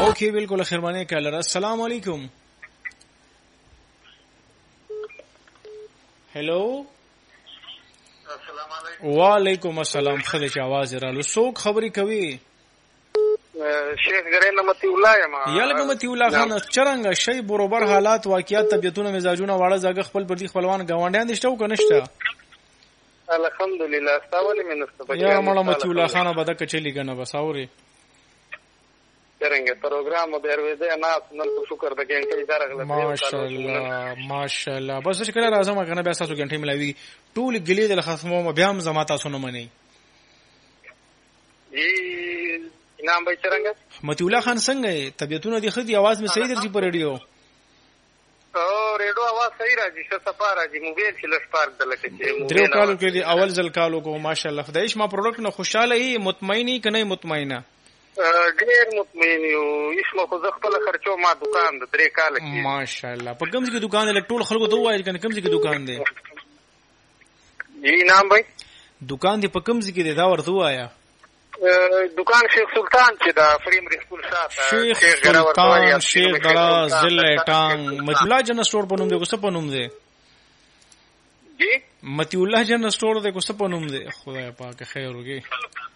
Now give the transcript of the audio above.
اوکے بالکل خیرمانه کالر. السلام علیکم. هلو السلام علیکم. وعلیکم السلام. خدای چې आवाज رالو څوک خبرې کوي؟ شیخ ګرین متی الله یم. یالګ متی الله خان چرنګ شی بروبر حالات واقعیت طبيعتونه مزاجونه واړه زګ خپل پردي خپلوان غونډیان دي شتو کنيشته. الحمدلله استاولې منست بچا یا مړه متی الله خان به د کچلی کنه بس اوري څنګه پروګرام به ورته نه نن شکر د ګنټې درغله. ماشاءالله ماشاءالله. بس چې کله راځم کنه بیا تاسو ګنټې ملاوي ټول ګلې د ختمو بیا هم زما تاسو نه منئ. جی نام به څنګه متی الله خان څنګه طبيعتونه دي خدي आवाज مې صحیح درځي په رادیو؟ او ریډیو आवाज صحیح راځي څه سفار راځي موبایل چې لږ پارک دلته چې درو کالو کې دي اول ځل کالو کو ماشاءالله. خدایش ما پروډکټ نه خوشاله هي مطمئنی کنه مطمئنه؟ ډېر مطمئن یو. اسمه خو خپل خرچو ما دکان د 3 کال کې ماشاءالله. په کوم ځای کې دکان دی؟ ټول خلکو ته وایي کنه کوم ځای کې دکان دی؟ جی نام بھائی دکان دی په کوم ځای کې دی دا ورته وایا. دکان شیخ سلطان چې دا پرایمری سکول شاته شیخ سلطان شیخ درا ضلع ټانګ. متی الله جن سٹور په نوم دی کوڅه په نوم دی؟ جی متی الله جن سٹور دی کوڅه په نوم دی؟ خدای پاک خیر وکړي.